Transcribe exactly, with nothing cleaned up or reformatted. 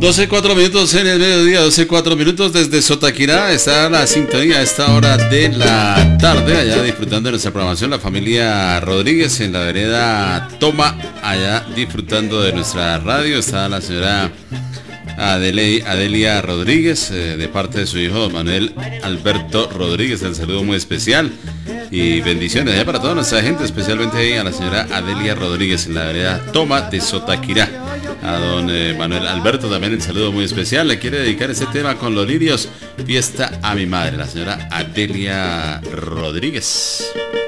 doce cuatro minutos en el mediodía, doce cuatro minutos desde Sotaquirá. Está la sintonía a esta hora de la tarde, allá disfrutando de nuestra programación, la familia Rodríguez en la vereda Toma, allá disfrutando de nuestra radio. Está la señora Adele, Adelia Rodríguez, eh, de parte de su hijo Manuel Alberto Rodríguez. El saludo muy especial y bendiciones allá para toda nuestra gente, especialmente a la señora Adelia Rodríguez en la vereda Toma de Sotaquirá. A don eh, Manuel Alberto también el saludo muy especial. Le quiere dedicar este tema con los lirios, Fiesta a mi madre, la señora Adelia Rodríguez.